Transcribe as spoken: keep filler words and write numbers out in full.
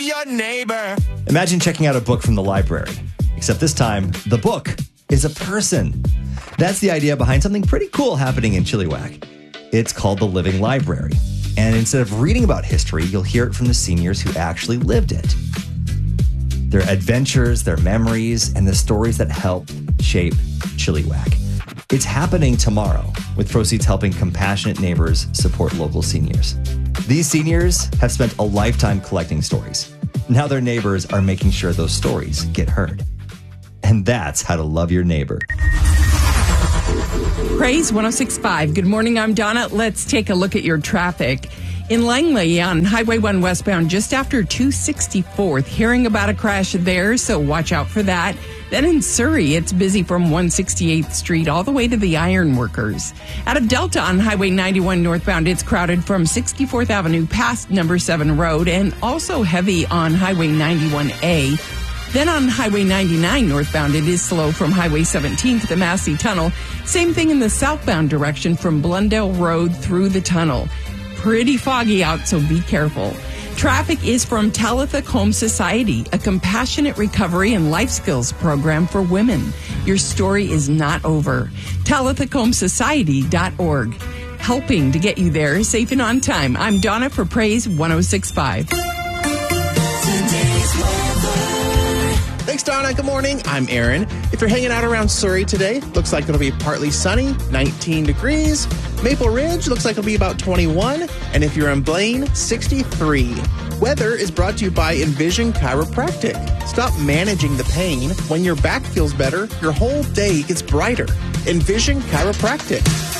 your neighbor. Imagine checking out a book from the library, except this time, the book is a person. That's the idea behind something pretty cool happening in Chilliwack. It's called the Living Library. And instead of reading about history, you'll hear it from the seniors who actually lived it. Their adventures, their memories, and the stories that helped shape Chilliwack. It's happening tomorrow, with proceeds helping compassionate neighbors support local seniors. These seniors have spent a lifetime collecting stories. Now their neighbors are making sure those stories get heard. And that's how to love your neighbor. Praise one oh six point five. Good morning, I'm Donna. Let's take a look at your traffic. In Langley on Highway one westbound, just after two sixty-fourth, hearing about a crash there, so watch out for that. Then in Surrey, it's busy from one sixty-eighth Street all the way to the Ironworkers. Out of Delta on Highway ninety-one northbound, it's crowded from sixty-fourth Avenue past Number seven Road and also heavy on Highway ninety-one A. Then on Highway ninety-nine northbound, it is slow from Highway seventeen to the Massey Tunnel. Same thing in the southbound direction from Blundell Road through the tunnel. Pretty foggy out, so be careful. Traffic is from Talitha Home Society, a compassionate recovery and life skills program for women. Your story is not over. Talitha Home Society dot org. Helping to get you there safe and on time. I'm Donna for Praise one oh six point five. Thanks, Donna. Good morning. I'm Aaron. If you're hanging out around Surrey today, looks like it'll be partly sunny, nineteen degrees. Maple Ridge looks like it'll be about twenty-one. And if you're in Blaine, sixty-three. Weather is brought to you by Envision Chiropractic. Stop managing the pain. When your back feels better, your whole day gets brighter. Envision Chiropractic.